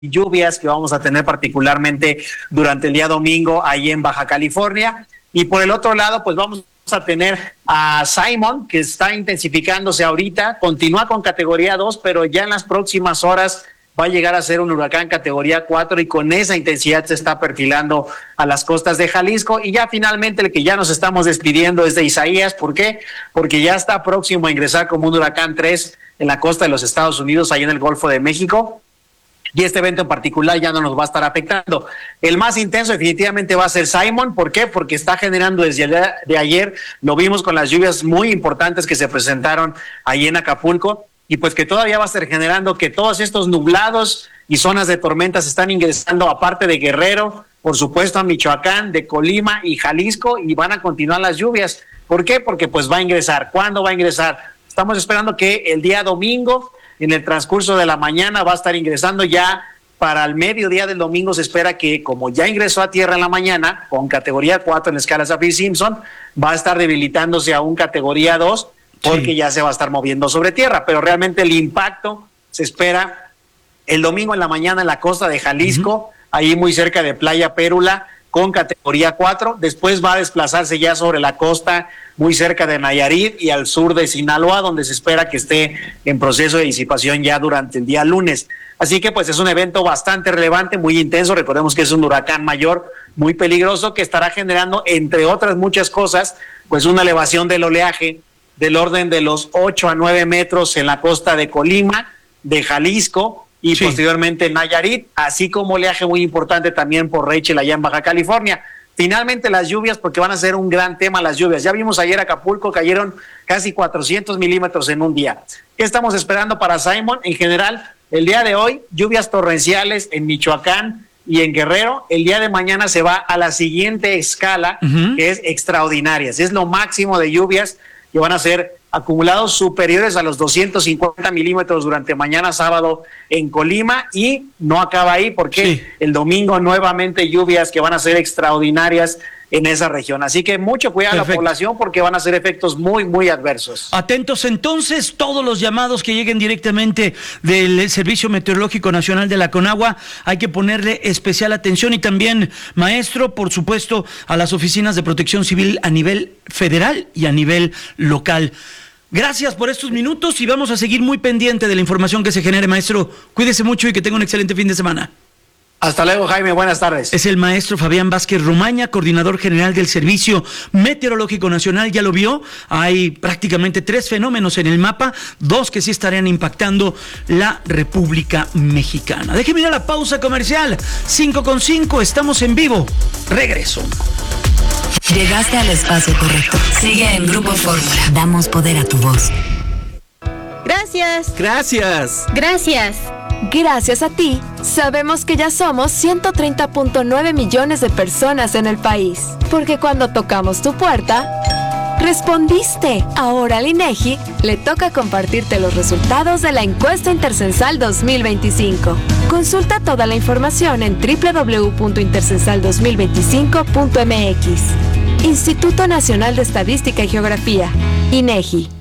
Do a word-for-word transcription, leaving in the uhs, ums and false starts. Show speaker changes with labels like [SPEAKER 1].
[SPEAKER 1] lluvias que vamos a tener particularmente durante el día domingo ahí en Baja California. Y por el otro lado, pues vamos a tener a Simon, que está intensificándose ahorita, continúa con categoría dos, pero ya en las próximas horas va a llegar a ser un huracán categoría cuatro y con esa intensidad se está perfilando a las costas de Jalisco. Y ya finalmente el que ya nos estamos despidiendo es de Isaías. ¿Por qué? Porque ya está próximo a ingresar como un huracán tres en la costa de los Estados Unidos, ahí en el Golfo de México. Y este evento en particular ya no nos va a estar afectando. El más intenso definitivamente va a ser Simon. ¿Por qué? Porque está generando desde el día de ayer, lo vimos con las lluvias muy importantes que se presentaron ahí en Acapulco, y pues que todavía va a estar generando que todos estos nublados y zonas de tormentas están ingresando, aparte de Guerrero, por supuesto a Michoacán, de Colima y Jalisco, y van a continuar las lluvias. ¿Por qué? Porque pues va a ingresar. ¿Cuándo va a ingresar? Estamos esperando que el día domingo, en el transcurso de la mañana, va a estar ingresando. Ya para el mediodía del domingo se espera que, como ya ingresó a tierra en la mañana, con categoría cuatro en la escala Saffir-Simpson, va a estar debilitándose a un categoría dos, porque sí, ya se va a estar moviendo sobre tierra. Pero realmente el impacto se espera el domingo en la mañana en la costa de Jalisco, uh-huh. ahí muy cerca de Playa Pérula, con categoría cuatro. Después va a desplazarse ya sobre la costa, muy cerca de Nayarit y al sur de Sinaloa, donde se espera que esté en proceso de disipación ya durante el día lunes. Así que pues es un evento bastante relevante, muy intenso. Recordemos que es un huracán mayor, muy peligroso, que estará generando, entre otras muchas cosas, pues una elevación del oleaje del orden de los ocho a nueve metros en la costa de Colima, de Jalisco y sí. posteriormente en Nayarit, así como oleaje muy importante también por Rachel allá en Baja California. Finalmente las lluvias, porque van a ser un gran tema las lluvias. Ya vimos ayer Acapulco, cayeron casi cuatrocientos milímetros en un día. ¿Qué estamos esperando para Simon? En general, el día de hoy, lluvias torrenciales en Michoacán y en Guerrero. El día de mañana se va a la siguiente escala, uh-huh. que es extraordinarias. Es lo máximo de lluvias que van a ser acumulados superiores a los doscientos cincuenta milímetros durante mañana sábado en Colima, y no acaba ahí, porque sí. el domingo nuevamente lluvias que van a ser extraordinarias en esa región. Así que mucho cuidado a la población, porque van a ser efectos muy, muy adversos.
[SPEAKER 2] Atentos entonces, todos los llamados que lleguen directamente del Servicio Meteorológico Nacional de la Conagua, hay que ponerle especial atención. Y también, maestro, por supuesto, a las oficinas de protección civil a nivel federal y a nivel local. Gracias por estos minutos y vamos a seguir muy pendiente de la información que se genere, maestro. Cuídese mucho y que tenga un excelente fin de semana.
[SPEAKER 1] Hasta luego, Jaime. Buenas tardes.
[SPEAKER 2] Es el maestro Fabián Vázquez Romaña, coordinador general del Servicio Meteorológico Nacional. Ya lo vio, hay prácticamente tres fenómenos en el mapa, dos que sí estarían impactando la República Mexicana. Déjeme ir a la pausa comercial. cinco con cinco, estamos en vivo. Regreso.
[SPEAKER 3] Llegaste al espacio correcto. Sigue en Grupo Fórmula. Damos poder a tu voz.
[SPEAKER 4] Gracias.
[SPEAKER 5] Gracias.
[SPEAKER 4] Gracias.
[SPEAKER 6] Gracias a ti, sabemos que ya somos ciento treinta punto nueve millones de personas en el país. Porque cuando tocamos tu puerta, respondiste. Ahora al INEGI le toca compartirte los resultados de la encuesta intercensal dos mil veinticinco. Consulta toda la información en doble u doble u doble u punto intercensal dos mil veinticinco punto m x. Instituto Nacional de Estadística y Geografía, INEGI.